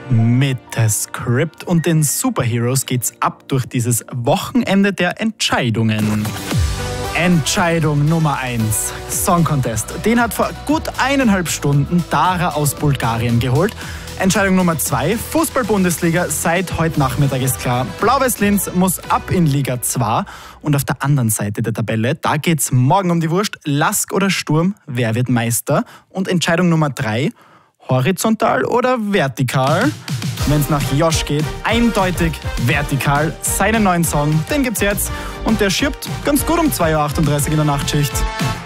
Mit The Script und den Superheroes geht's ab durch dieses Wochenende der Entscheidungen. Entscheidung Nummer 1. Song Contest. Den hat vor gut 1,5 Stunden Dara aus Bulgarien geholt. Entscheidung Nummer 2. Fußball-Bundesliga. Seit heute Nachmittag ist klar. Blau-Weiß Linz muss ab in Liga 2. Und auf der anderen Seite der Tabelle, da geht's morgen um die Wurst. Lask oder Sturm, wer wird Meister? Und Entscheidung Nummer 3. Horizontal oder vertikal? Wenn es nach Josh geht, eindeutig vertikal. Seinen neuen Song, den gibt's jetzt. Und der schirbt ganz gut um 2:38 Uhr in der Nachtschicht.